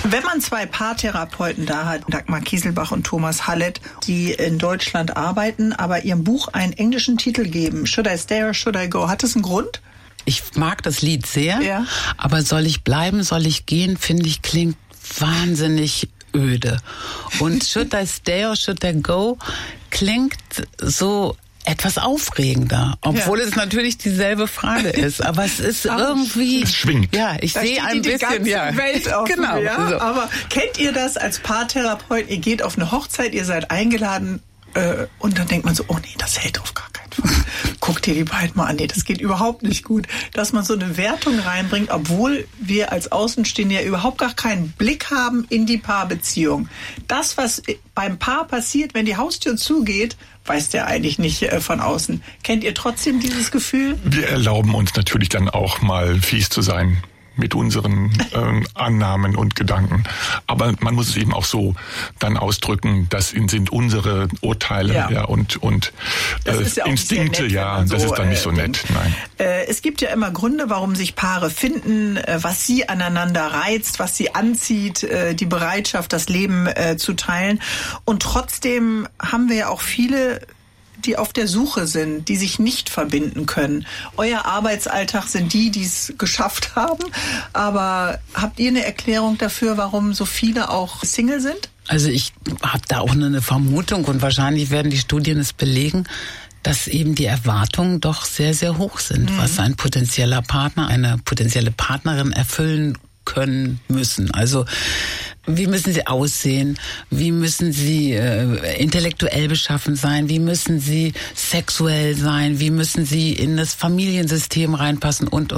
Wenn man zwei Paartherapeuten da hat, Dagmar Kieselbach und Thomas Hallett, die in Deutschland arbeiten, aber ihrem Buch einen englischen Titel geben, Should I Stay or Should I Go? Hat das einen Grund? Ich mag das Lied sehr, ja. Aber soll ich bleiben, soll ich gehen, finde ich, klingt wahnsinnig öde. Und Should I Stay or Should I Go klingt so etwas aufregender, obwohl es natürlich dieselbe Frage ist, aber es ist irgendwie... Es schwingt. Ja, ich sehe ein bisschen... Die ganze Welt offen, genau. Ja? So. Aber kennt ihr das als Paartherapeut? Ihr geht auf eine Hochzeit, ihr seid eingeladen und dann denkt man so, oh nee, das hält auf gar keinen Fall. Guck dir die beiden mal an, nee, das geht überhaupt nicht gut. Dass man so eine Wertung reinbringt, obwohl wir als Außenstehende ja überhaupt gar keinen Blick haben in die Paarbeziehung. Das, was beim Paar passiert, wenn die Haustür zugeht, weiß der eigentlich nicht von außen. Kennt ihr trotzdem dieses Gefühl? Wir erlauben uns natürlich dann auch mal fies zu sein mit unseren Annahmen und Gedanken. Aber man muss es eben auch so dann ausdrücken, das sind unsere Urteile und Instinkte, das ist dann nicht so nett. Nein. Es gibt ja immer Gründe, warum sich Paare finden, was sie aneinander reizt, was sie anzieht, die Bereitschaft, das Leben zu teilen. Und trotzdem haben wir ja auch viele, die auf der Suche sind, die sich nicht verbinden können. Euer Arbeitsalltag sind die es geschafft haben. Aber habt ihr eine Erklärung dafür, warum so viele auch Single sind? Also ich habe da auch eine Vermutung und wahrscheinlich werden die Studien es belegen, dass eben die Erwartungen doch sehr, sehr hoch sind, was ein potenzieller Partner, eine potenzielle Partnerin erfüllen können müssen. Also wie müssen sie aussehen? Wie müssen sie intellektuell beschaffen sein? Wie müssen sie sexuell sein? Wie müssen sie in das Familiensystem reinpassen? Und.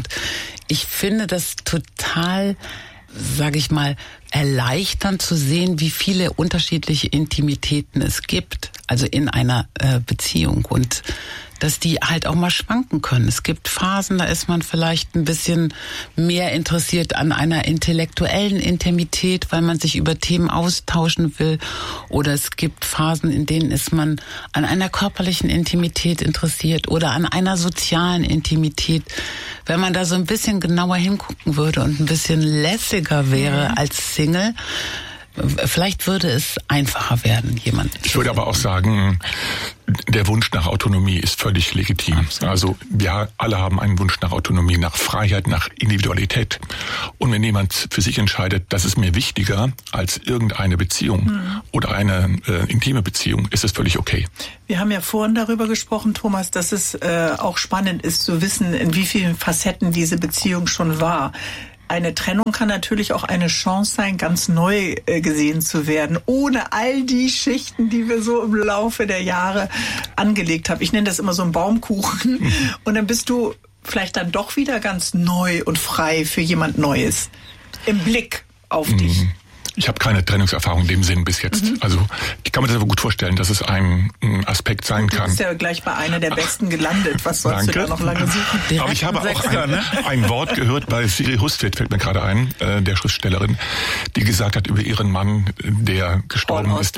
Ich finde das total, sage ich mal, erleichternd zu sehen, wie viele unterschiedliche Intimitäten es gibt, also in einer Beziehung, und dass die halt auch mal schwanken können. Es gibt Phasen, da ist man vielleicht ein bisschen mehr interessiert an einer intellektuellen Intimität, weil man sich über Themen austauschen will. Oder es gibt Phasen, in denen ist man an einer körperlichen Intimität interessiert oder an einer sozialen Intimität. Wenn man da so ein bisschen genauer hingucken würde und ein bisschen lässiger wäre als Single, vielleicht würde es einfacher werden, jemanden. Ich würde aber auch sagen, der Wunsch nach Autonomie ist völlig legitim. Absolut. Also wir alle haben einen Wunsch nach Autonomie, nach Freiheit, nach Individualität. Und wenn jemand für sich entscheidet, das ist mir wichtiger als irgendeine Beziehung oder eine intime Beziehung, ist es völlig okay. Wir haben ja vorhin darüber gesprochen, Thomas, dass es auch spannend ist zu wissen, in wie vielen Facetten diese Beziehung schon war. Eine Trennung kann natürlich auch eine Chance sein, ganz neu gesehen zu werden, ohne all die Schichten, die wir so im Laufe der Jahre angelegt haben. Ich nenne das immer so einen Baumkuchen. Und dann bist du vielleicht dann doch wieder ganz neu und frei für jemand Neues im Blick auf dich. Ich habe keine Trennungserfahrung in dem Sinn bis jetzt. Also ich kann mir das aber gut vorstellen, dass es ein Aspekt sein kann. Du bist ja gleich bei einer der Besten gelandet. Was sollst du da noch lange suchen? Aber ich habe auch ein Wort gehört bei Siri Hustvedt, fällt mir gerade ein, der Schriftstellerin, die gesagt hat über ihren Mann, der gestorben ist.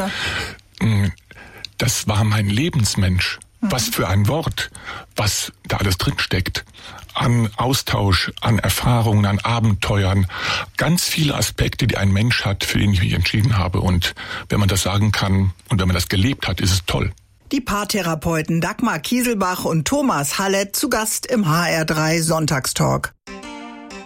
Das war mein Lebensmensch. Was für ein Wort, was da alles drin steckt. An Austausch, an Erfahrungen, an Abenteuern. Ganz viele Aspekte, die ein Mensch hat, für den ich mich entschieden habe. Und wenn man das sagen kann und wenn man das gelebt hat, ist es toll. Die Paartherapeuten Dagmar Kieselbach und Thomas Hallett zu Gast im HR3 Sonntagstalk.